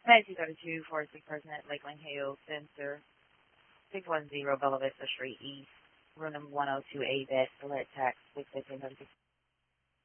9232 Forest President, Lakeland Hills Center, 610 Bella Vista Street East, room number 102A, select tax 615